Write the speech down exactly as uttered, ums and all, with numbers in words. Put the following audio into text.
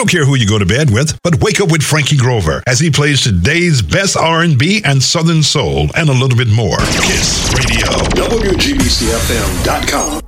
don't care who you go to bed with, but wake up with Frankie Grover as he plays today's best R and B and Southern soul and a little bit more. Kiss Radio. W G B C F M dot com.